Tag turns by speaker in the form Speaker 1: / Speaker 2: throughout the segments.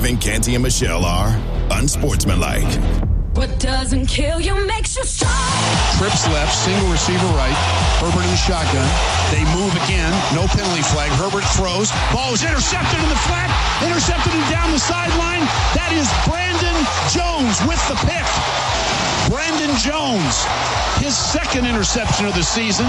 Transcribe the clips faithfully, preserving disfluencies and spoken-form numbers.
Speaker 1: Kevin, Canty, and Michelle are unsportsmanlike.
Speaker 2: What doesn't kill you makes you strong.
Speaker 3: Trips left, single receiver right. Herbert in the shotgun. They move again. No penalty flag. Herbert throws. Ball is intercepted in the flat. Intercepted and down the sideline. That is Brandon Jones with the pick. Brandon Jones, his second interception of the season.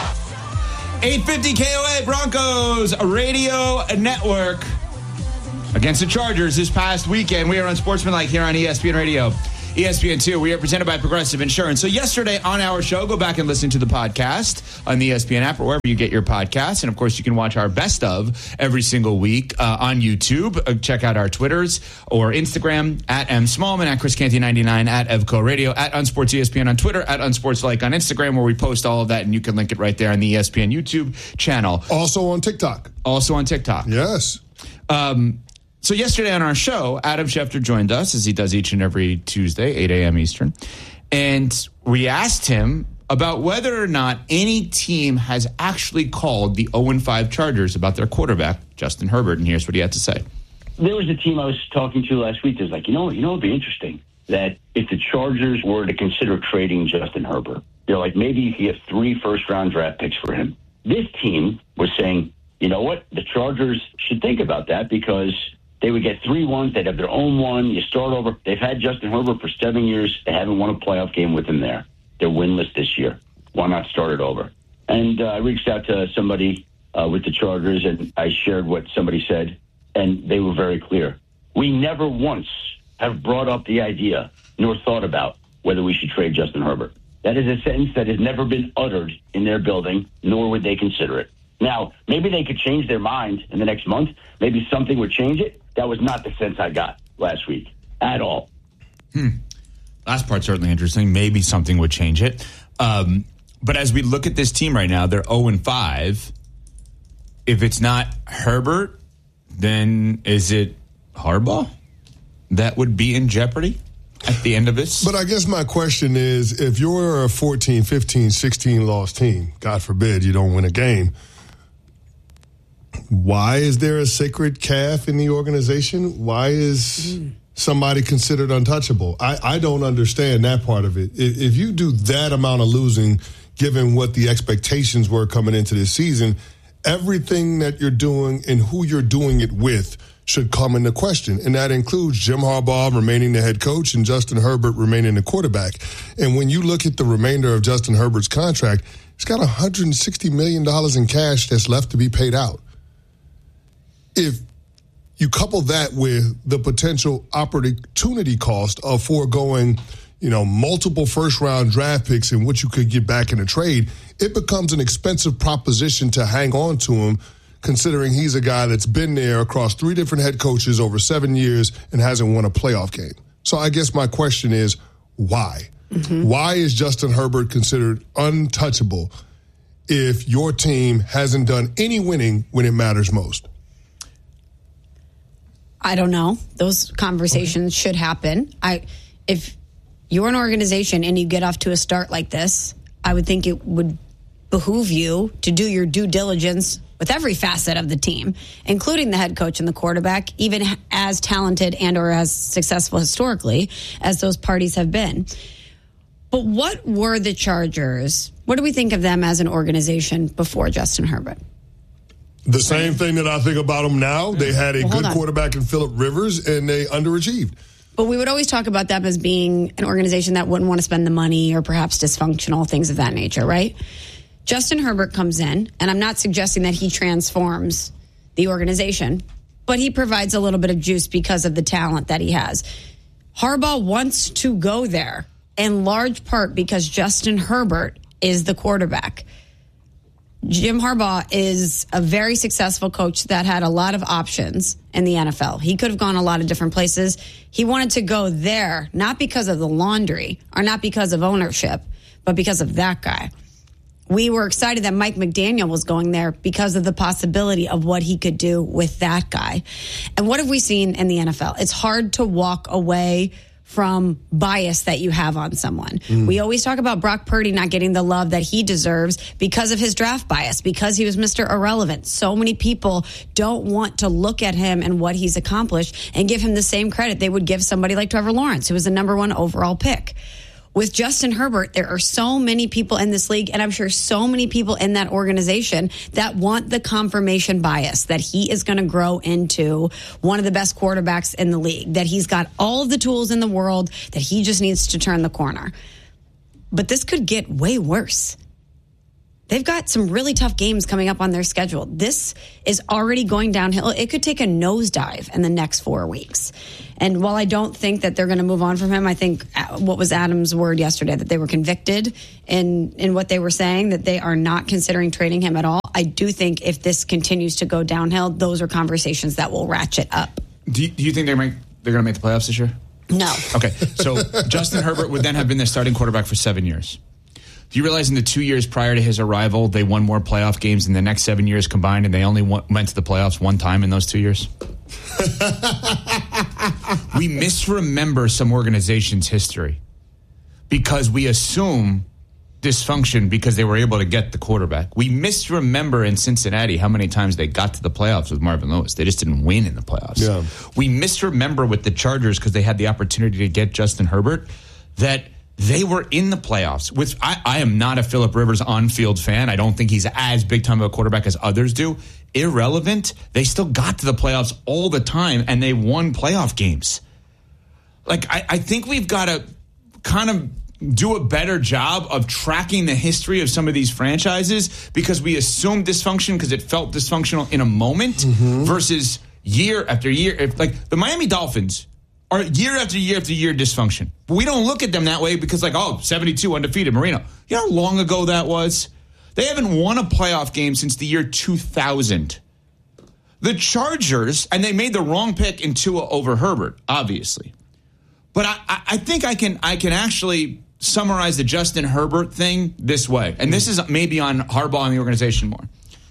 Speaker 4: eight fifty K O A Broncos Radio Network against the Chargers this past weekend. We are on Sportsmanlike here on E S P N Radio. E S P N two, we are presented by Progressive Insurance. So yesterday on our show, go back and listen to the podcast on the E S P N app or wherever you get your podcasts. And, of course, you can watch our best of every single week uh, on YouTube. Uh, check out our Twitters or Instagram, at M. Smallman, at Chris Canty ninety-nine, at Evco Radio, at Unsports E S P N on Twitter, at Unsportslike on Instagram, where we post all of that, and you can link it right there on the E S P N YouTube channel.
Speaker 5: Also on TikTok.
Speaker 4: Also on TikTok.
Speaker 5: Yes.
Speaker 4: Um So yesterday on our show, Adam Schefter joined us, as he does each and every Tuesday, eight a.m. Eastern. And we asked him about whether or not any team has actually called the oh and five Chargers about their quarterback, Justin Herbert. And here's what he had to say.
Speaker 6: There was a team I was talking to last week that was like, you know, you know, it'd be interesting that if the Chargers were to consider trading Justin Herbert, they're like, maybe you could get three first-round draft picks for him. This team was saying, you know what, the Chargers should think about that because they would get three ones. They'd have their own one. You start over. They've had Justin Herbert for seven years. They haven't won a playoff game with him there. They're winless this year. Why not start it over? And uh, I reached out to somebody uh, with the Chargers, and I shared what somebody said, and they were very clear. We never once have brought up the idea nor thought about whether we should trade Justin Herbert. That is a sentence that has never been uttered in their building, nor would they consider it. Now, maybe they could change their mind in the next month. Maybe something would change it. That was not the sense I got last week at all.
Speaker 4: Hmm. Last part's certainly interesting. Maybe something would change it. Um, but as we look at this team right now, they're oh and five. If it's not Herbert, then is it Harbaugh that would be in jeopardy at the end of this?
Speaker 5: But I guess my question is, if you're a fourteen, fifteen, sixteen loss team, God forbid you don't win a game, why is there a sacred calf in the organization? Why is somebody considered untouchable? I, I don't understand that part of it. If, if you do that amount of losing, given what the expectations were coming into this season, everything that you're doing and who you're doing it with should come into question. And that includes Jim Harbaugh remaining the head coach and Justin Herbert remaining the quarterback. And when you look at the remainder of Justin Herbert's contract, he's got one hundred sixty million dollars in cash that's left to be paid out. If you couple that with the potential opportunity cost of foregoing, you know, multiple first-round draft picks and what you could get back in a trade, it becomes an expensive proposition to hang on to him, considering he's a guy that's been there across three different head coaches over seven years and hasn't won a playoff game. So I guess my question is, why? Mm-hmm. Why is Justin Herbert considered untouchable if your team hasn't done any winning when it matters most?
Speaker 7: I don't know. Those conversations okay. should happen. I, if you're an organization and you get off to a start like this, I would think it would behoove you to do your due diligence with every facet of the team, including the head coach and the quarterback, even as talented and or as successful historically as those parties have been. But what were the Chargers? What do we think of them as an organization before Justin Herbert?
Speaker 5: The same thing that I think about them now. They had a well, good quarterback in Phillip Rivers, and they underachieved.
Speaker 7: But we would always talk about them as being an organization that wouldn't want to spend the money or perhaps dysfunctional, things of that nature, right? Justin Herbert comes in, and I'm not suggesting that he transforms the organization, but he provides a little bit of juice because of the talent that he has. Harbaugh wants to go there, in large part because Justin Herbert is the quarterback. Jim Harbaugh is a very successful coach that had a lot of options in the N F L. He could have gone a lot of different places. He wanted to go there, not because of the laundry or not because of ownership, but because of that guy. We were excited that Mike McDaniel was going there because of the possibility of what he could do with that guy. And what have we seen in the N F L? It's hard to walk away from bias that you have on someone. Mm. We always talk about Brock Purdy not getting the love that he deserves because of his draft bias, because he was Mister Irrelevant. So many people don't want to look at him and what he's accomplished and give him the same credit they would give somebody like Trevor Lawrence, who was the number one overall pick. With Justin Herbert, there are so many people in this league, and I'm sure so many people in that organization that want the confirmation bias that he is going to grow into one of the best quarterbacks in the league, that he's got all of the tools in the world, that he just needs to turn the corner. But this could get way worse. They've got some really tough games coming up on their schedule. This is already going downhill. It could take a nosedive in the next four weeks. And while I don't think that they're going to move on from him, I think what was Adam's word yesterday, that they were convicted in, in what they were saying, that they are not considering trading him at all. I do think if this continues to go downhill, those are conversations that will ratchet up.
Speaker 4: Do you, do you think they're, make, they're going to make the playoffs this year?
Speaker 7: No.
Speaker 4: Okay, so Justin Herbert would then have been their starting quarterback for seven years. Do you realize in the two years prior to his arrival, they won more playoff games in the next seven years combined, and they only won, went to the playoffs one time in those two years? We misremember some organizations' history because we assume dysfunction because they were able to get the quarterback. We misremember in Cincinnati how many times they got to the playoffs with Marvin Lewis. They just didn't win in the playoffs.
Speaker 5: Yeah.
Speaker 4: We misremember with the Chargers because they had the opportunity to get Justin Herbert that they were in the playoffs. With I, I am not a Phillip Rivers on-field fan. I don't think he's as big time of a quarterback as others do. Irrelevant. They still got to the playoffs all the time, and they won playoff games. Like, I, I think we've got to kind of do a better job of tracking the history of some of these franchises because we assume dysfunction because it felt dysfunctional in a moment mm-hmm. versus year after year. If, like, the Miami Dolphins are year after year after year dysfunction. But we don't look at them that way because, like, oh, seventy-two undefeated, Marino. You know how long ago that was? They haven't won a playoff game since the year two thousand. The Chargers, and they made the wrong pick in Tua over Herbert, obviously. But I, I think I can I can actually summarize the Justin Herbert thing this way. And this is maybe on Harbaugh and the organization more.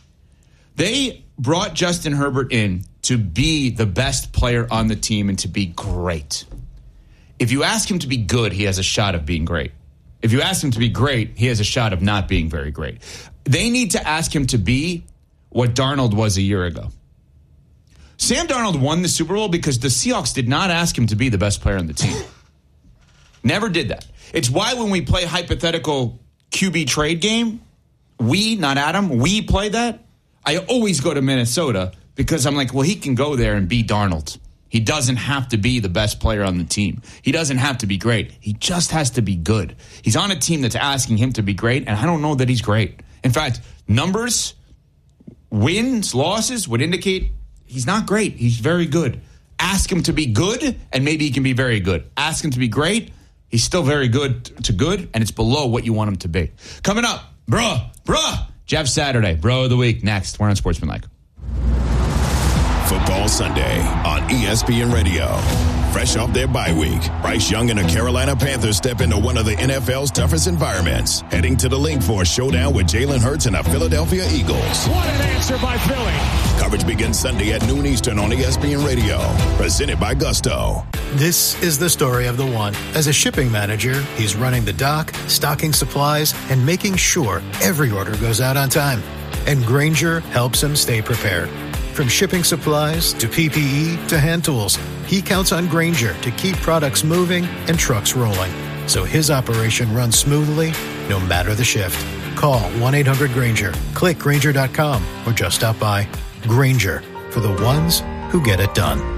Speaker 4: They brought Justin Herbert in to be the best player on the team and to be great. If you ask him to be good, he has a shot of being great. If you ask him to be great, he has a shot of not being very great. They need to ask him to be what Darnold was a year ago. Sam Darnold won the Super Bowl because the Seahawks did not ask him to be the best player on the team. Never did that. It's why when we play hypothetical Q B trade game, we, not Adam, we play that. I always go to Minnesota because I'm like, well, he can go there and be Darnold. He doesn't have to be the best player on the team. He doesn't have to be great. He just has to be good. He's on a team that's asking him to be great, and I don't know that he's great. In fact, numbers, wins, losses would indicate he's not great. He's very good. Ask him to be good, and maybe he can be very good. Ask him to be great, he's still very good to good, and it's below what you want him to be. Coming up, bruh, bruh, Jeff Saturday, bro of the week. Next, we're on Sportsmanlike.
Speaker 1: Football Sunday on E S P N Radio. Fresh off their bye week, Bryce Young and the Carolina Panthers step into one of the N F L's toughest environments, heading to the link for a showdown with Jalen Hurts and the Philadelphia Eagles.
Speaker 8: What an answer by Philly.
Speaker 1: Coverage begins Sunday at noon Eastern on E S P N Radio, presented by Gusto.
Speaker 9: This is the story of the one. As a shipping manager, he's running the dock, stocking supplies, and making sure every order goes out on time. And Grainger helps him stay prepared. From shipping supplies to P P E to hand tools, he counts on Grainger to keep products moving and trucks rolling, so his operation runs smoothly no matter the shift. Call one eight hundred Grainger, click Grainger dot com, or just stop by. Grainger, for the ones who get it done.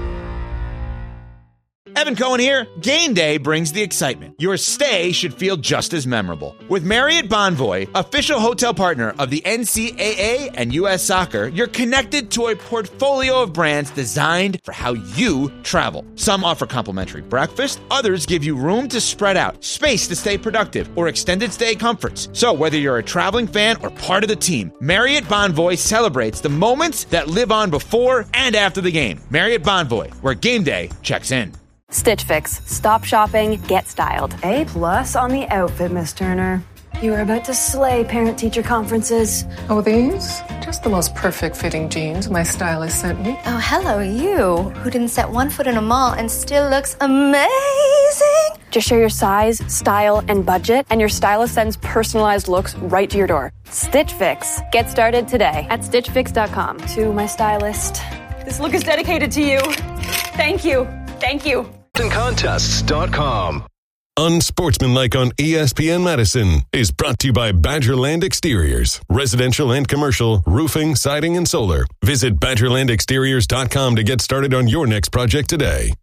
Speaker 10: Evan Cohen here. Game day brings the excitement. Your stay should feel just as memorable. With Marriott Bonvoy, official hotel partner of the N C double A and U S Soccer, you're connected to a portfolio of brands designed for how you travel. Some offer complimentary breakfast, others give you room to spread out, space to stay productive, or extended stay comforts. So whether you're a traveling fan or part of the team, Marriott Bonvoy celebrates the moments that live on before and after the game. Marriott Bonvoy, where game day checks in.
Speaker 11: Stitch Fix. Stop shopping, get styled.
Speaker 12: A plus on the outfit, Miss Turner.
Speaker 11: You are about to slay parent-teacher conferences.
Speaker 12: Oh, these? Just the most perfect fitting jeans my stylist sent me.
Speaker 13: Oh, hello, you, who didn't set one foot in a mall and still looks amazing.
Speaker 11: Just share your size, style, and budget, and your stylist sends personalized looks right to your door. Stitch Fix. Get started today at stitch fix dot com. To my stylist, this look is dedicated to you. Thank you. Thank you.
Speaker 14: Contests dot com.
Speaker 15: Unsportsmanlike on E S P N Madison is brought to you by Badgerland Exteriors. Residential and commercial, roofing, siding, and solar. Visit badgerland exteriors dot com to get started on your next project today.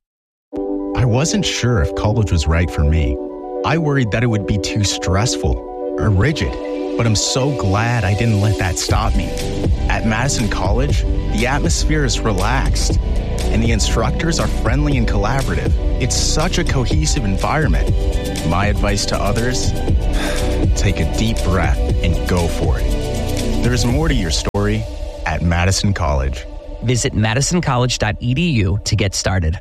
Speaker 16: I wasn't sure if college was right for me. I worried that it would be too stressful or rigid, but I'm so glad I didn't let that stop me. At Madison College, the atmosphere is relaxed, and the instructors are friendly and collaborative. It's such a cohesive environment. My advice to others, take a deep breath and go for it. There's more to your story at Madison College.
Speaker 17: Visit madison college dot e d u to get started.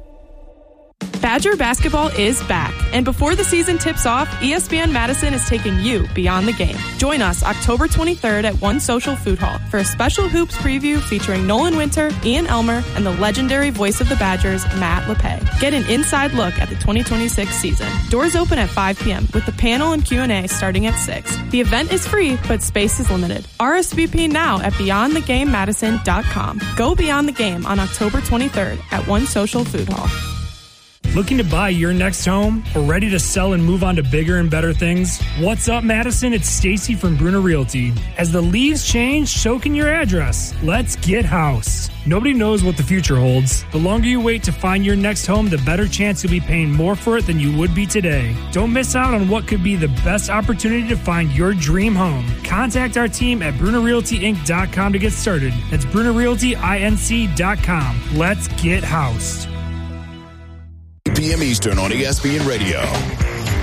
Speaker 18: Badger basketball is back, and before the season tips off, E S P N Madison is taking you beyond the game. Join us October twenty-third at One Social Food Hall for a special hoops preview featuring Nolan Winter, Ian Elmer, and the legendary voice of the Badgers, Matt LePay. Get an inside look at the twenty twenty-six season. Doors open at five p.m. with the panel and Q and A starting at six. The event is free, but space is limited. R S V P now at beyond the game madison dot com. Go beyond the game on October twenty-third at One Social Food Hall.
Speaker 8: Looking to buy your next home or ready to sell and move on to bigger and better things? What's up, Madison? It's Stacy from Bruner Realty. As the leaves change, so can your address. Let's get house. Nobody knows what the future holds. The longer you wait to find your next home, the better chance you'll be paying more for it than you would be today. Don't miss out on what could be the best opportunity to find your dream home. Contact our team at bruner realty inc dot com to get started. That's bruner realty inc dot com. Let's get housed.
Speaker 1: eight p.m. Eastern on E S P N Radio.